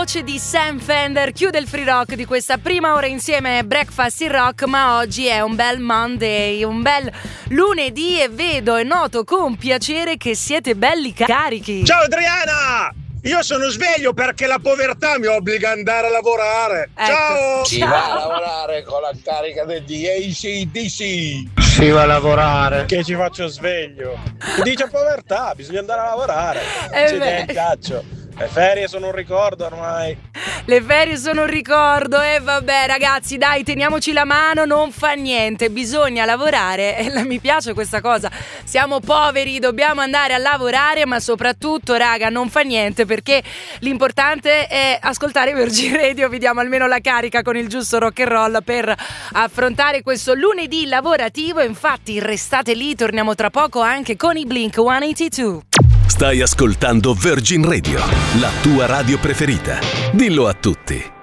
Voce di Sam Fender chiude il free rock di questa prima ora insieme a Breakfast in Rock, ma oggi è un bel Monday, un bel lunedì e vedo e noto con piacere che siete belli carichi. Ciao Adriana! Io sono sveglio perché la povertà mi obbliga ad andare a lavorare. Ecco. Ciao! Si va a lavorare con la carica degli AC/DC. Si va a lavorare. Che ci faccio sveglio? Si dice povertà, bisogna andare a lavorare. Caccio. Le ferie sono un ricordo ormai. Le ferie sono un ricordo e vabbè ragazzi, dai, teniamoci la mano, non fa niente, bisogna lavorare e mi piace questa cosa. Siamo poveri, dobbiamo andare a lavorare, ma soprattutto raga non fa niente perché l'importante è ascoltare Virgin Radio. Vi diamo almeno la carica con il giusto rock and roll per affrontare questo lunedì lavorativo. Infatti restate lì, torniamo tra poco anche con i Blink-182. Stai ascoltando Virgin Radio, la tua radio preferita. Dillo a tutti.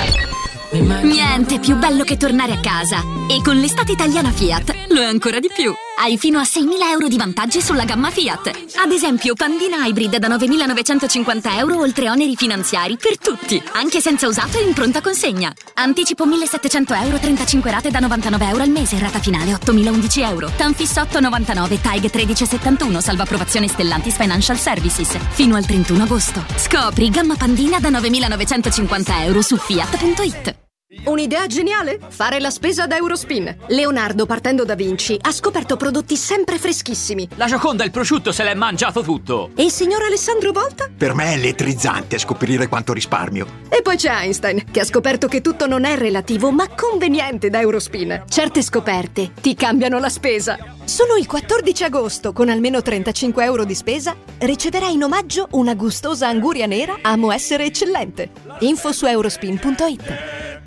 Niente più bello che tornare a casa. E con l'estate italiana Fiat lo è ancora di più. Hai fino a 6.000 euro di vantaggi sulla gamma Fiat. Ad esempio Pandina Hybrid da 9.950 euro oltre oneri finanziari per tutti, anche senza usato e in pronta consegna. Anticipo 1.700 euro, 35 rate da 99 euro al mese, rata finale 8.011 euro. Tanfis 8,99, TAG 13,71, salva approvazione Stellantis Financial Services. Fino al 31 agosto. Scopri gamma Pandina da 9.950 euro su Fiat.it. Un'idea geniale? Fare la spesa da Eurospin. Leonardo, partendo da Vinci, ha scoperto prodotti sempre freschissimi. La Gioconda, il prosciutto, se l'è mangiato tutto. E il signor Alessandro Volta? Per me è elettrizzante scoprire quanto risparmio. E poi c'è Einstein, che ha scoperto che tutto non è relativo, ma conveniente da Eurospin. Certe scoperte ti cambiano la spesa. Solo il 14 agosto, con almeno 35 euro di spesa, riceverai in omaggio una gustosa anguria nera Amo essere eccellente. Info su eurospin.it.